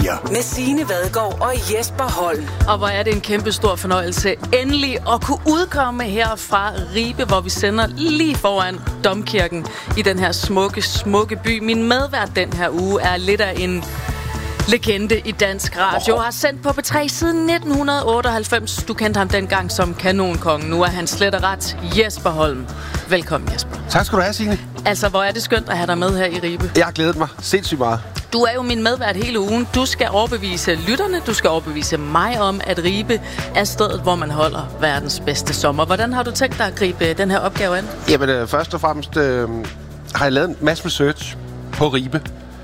P4. Med Signe Vadgaard og Jesper Holm. Og hvor er det en kæmpe stor fornøjelse endelig at kunne udkomme her fra Ribe, hvor vi sender lige foran Domkirken i den her smukke by. Min medvært den her uge er lidt af en legende i dansk radio. Har sendt på P3 siden 1998. Du kendte ham dengang som kanonkongen. Nu er han slet og ret Jesper Holm. Velkommen, Jesper. Tak skal du have, Signe. Altså, hvor er det skønt at have dig med her i Ribe. Jeg har glædet mig sindssygt meget. Du er jo min medvært hele ugen. Du skal overbevise lytterne, du skal overbevise mig om, at Ribe er stedet, hvor man holder verdens bedste sommer. Hvordan har du tænkt dig at gribe den her opgave an? Jamen, først og fremmest har jeg lavet en masse research på Ribe.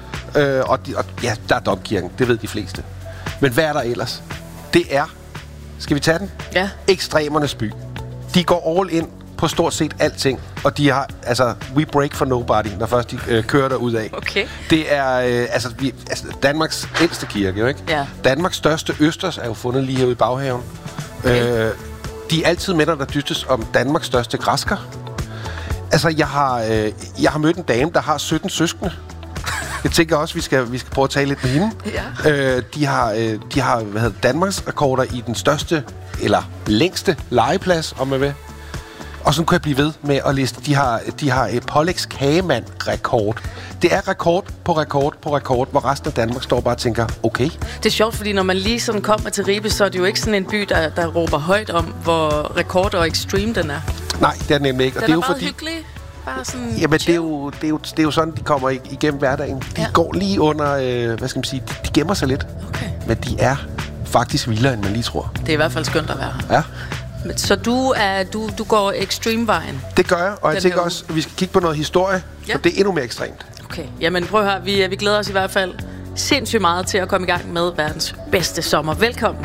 Og ja, der er Domkirken, det ved de fleste. Men hvad er der ellers? Det er, skal vi tage den? Ja. Ekstremernes by. De går all in på stort set alting. Og de har, altså, we break for nobody, når først de kører derud af. Okay. Det er, Danmarks ældste kirke, jo ikke? Ja. Danmarks største østers er jo fundet lige herude i baghaven. Okay. De er altid med, der dystes om Danmarks største græsker. Altså, jeg har mødt en dame, der har 17 søskende. Jeg tænker også, vi skal prøve at tale lidt med hende. Ja. De har Danmarks rekorder i den største, eller længste legeplads, om man vil. Og så kunne jeg blive ved med at liste. De har et Pollex Kagemand-rekord. Det er rekord på rekord, hvor resten af Danmark står bare og tænker, okay. Det er sjovt, fordi når man lige sådan kommer til Ribe, så er det jo ikke sådan en by, der råber højt om, hvor rekord og extreme den er. Nej, det er den nemlig ikke. Den og det er jo meget fordi, hyggelig. Bare sådan jamen, det er jo sådan, de kommer igennem hverdagen. De går lige under, hvad skal man sige, de gemmer sig lidt. Okay. Men de er faktisk vildere, end man lige tror. Det er i hvert fald skønt at være her. Ja. Så du går extreme-vejen? Det gør jeg, og jeg tænker også, at vi skal kigge på noget historie, for det er endnu mere ekstremt. Okay, jamen prøv at høre, vi glæder os i hvert fald sindssygt meget til at komme i gang med verdens bedste sommer. Velkommen.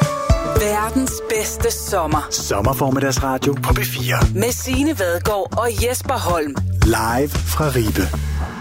Verdens bedste sommer. Sommerformiddagsradio på P4. Med Signe Vadgaard og Jesper Holm. Live fra Ribe.